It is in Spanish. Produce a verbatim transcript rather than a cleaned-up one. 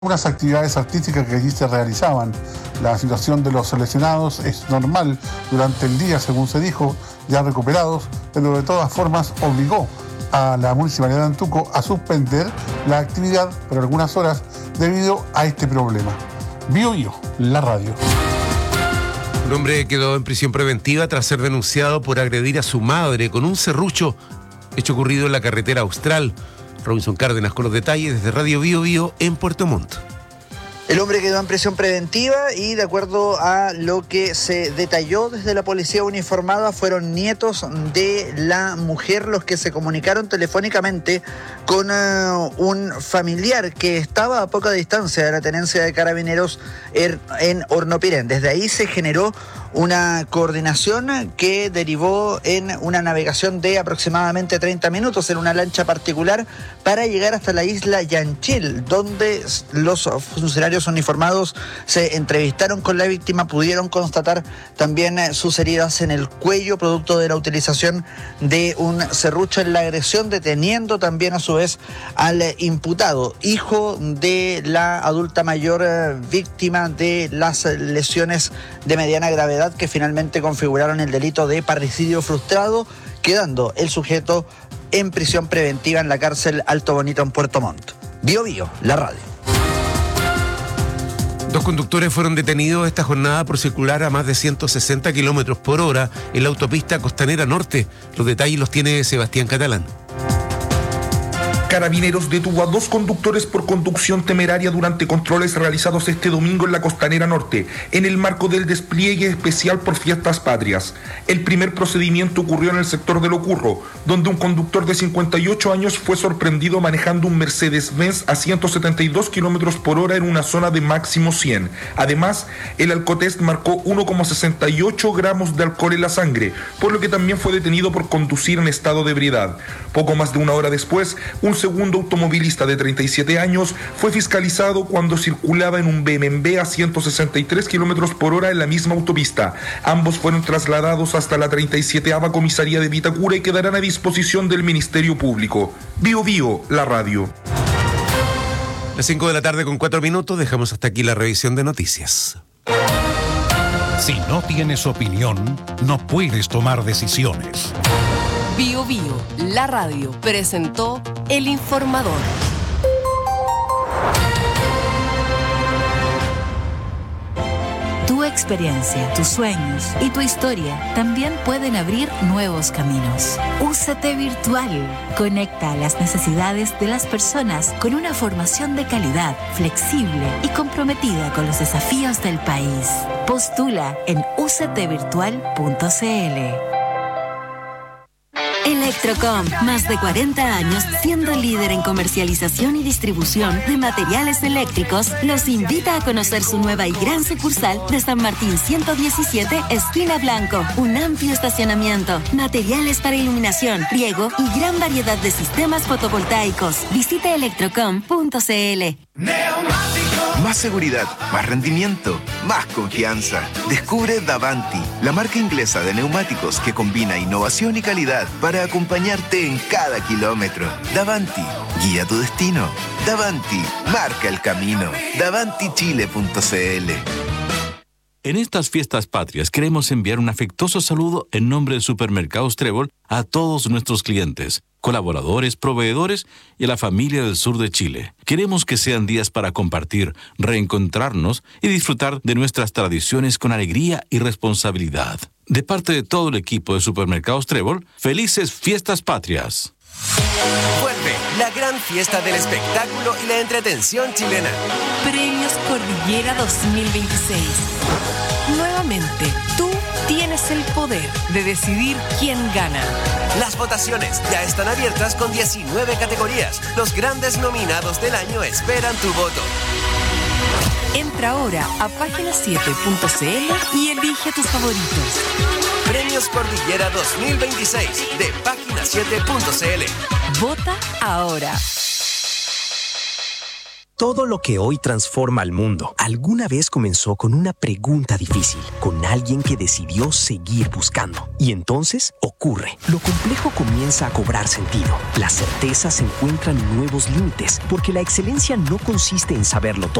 unas actividades artísticas que allí se realizaban. La situación de los lesionados es normal durante el día, según se dijo, ya recuperados, pero de todas formas obligó a la Municipalidad de Antuco a suspender la actividad por algunas horas debido a este problema. Bio Bio, la radio. Un hombre quedó en prisión preventiva tras ser denunciado por agredir a su madre con un serrucho, hecho ocurrido en la carretera Austral. Robinson Cárdenas con los detalles desde Radio Bio Bio en Puerto Montt. El hombre quedó en prisión preventiva y, de acuerdo a lo que se detalló desde la policía uniformada, fueron nietos de la mujer los que se comunicaron telefónicamente con uh, un familiar que estaba a poca distancia de la tenencia de carabineros en, en Hornopirén. Desde ahí se generó una coordinación que derivó en una navegación de aproximadamente treinta minutos en una lancha particular para llegar hasta la isla Yanchil, donde los funcionarios uniformados se entrevistaron con la víctima, pudieron constatar también sus heridas en el cuello producto de la utilización de un serrucho en la agresión, deteniendo también a su vez al imputado, hijo de la adulta mayor víctima de las lesiones de mediana gravedad que finalmente configuraron el delito de parricidio frustrado, quedando el sujeto en prisión preventiva en la cárcel Alto Bonito en Puerto Montt. Bio Bio, la radio. Dos conductores fueron detenidos esta jornada por circular a más de ciento sesenta kilómetros por hora en la autopista Costanera Norte. Los detalles los tiene Sebastián Catalán. Carabineros detuvo a dos conductores por conducción temeraria durante controles realizados este domingo en la Costanera Norte, en el marco del despliegue especial por Fiestas Patrias. El primer procedimiento ocurrió en el sector de Locurro, donde un conductor de cincuenta y ocho años fue sorprendido manejando un Mercedes-Benz a ciento setenta y dos kilómetros por hora en una zona de máximo cien. Además, el alcotest marcó uno coma sesenta y ocho gramos de alcohol en la sangre, por lo que también fue detenido por conducir en estado de ebriedad. Poco más de una hora después, un segundo automovilista de treinta y siete años fue fiscalizado cuando circulaba en un B M W a ciento sesenta y tres kilómetros por hora en la misma autopista. Ambos fueron trasladados hasta la treinta y séptima comisaría de Vitacura y quedarán a disposición del Ministerio Público. Bio Bio, la radio. Las cinco de la tarde con cuatro minutos, dejamos hasta aquí la revisión de noticias. Si no tienes opinión, no puedes tomar decisiones. Bio Bio, la radio, presentó El Informador. Tu experiencia, tus sueños y tu historia también pueden abrir nuevos caminos. U C T Virtual conecta las necesidades de las personas con una formación de calidad, flexible y comprometida con los desafíos del país. Postula en u c t virtual punto c l. Electrocom, más de cuarenta años siendo líder en comercialización y distribución de materiales eléctricos, los invita a conocer su nueva y gran sucursal de San Martín ciento diecisiete, esquina Blanco. Un amplio estacionamiento, materiales para iluminación, riego y gran variedad de sistemas fotovoltaicos. Visite electrocom punto c l. Más seguridad, más rendimiento, más confianza. Descubre Davanti, la marca inglesa de neumáticos que combina innovación y calidad para acompañarte en cada kilómetro. Davanti, guía tu destino. Davanti, marca el camino. davanti chile punto c l. En estas fiestas patrias queremos enviar un afectuoso saludo en nombre de Supermercados Trébol a todos nuestros clientes, colaboradores, proveedores y a la familia del sur de Chile. Queremos que sean días para compartir, reencontrarnos y disfrutar de nuestras tradiciones con alegría y responsabilidad. De parte de todo el equipo de Supermercados Trébol, felices fiestas patrias. Vuelve la gran fiesta del espectáculo y la entretención chilena. Premios Cordillera dos mil veintiséis. Nuevamente, tú tienes el poder de decidir quién gana. Las votaciones ya están abiertas con diecinueve categorías. Los grandes nominados del año esperan tu voto. Entra ahora a página siete punto c l y elige tus favoritos. Premios Cordillera dos mil veintiséis de página siete punto c l. Vota ahora. Todo lo que hoy transforma al mundo alguna vez comenzó con una pregunta difícil, con alguien que decidió seguir buscando. Y entonces ocurre. Lo complejo comienza a cobrar sentido. Las certezas encuentran nuevos límites, porque la excelencia no consiste en saberlo todo.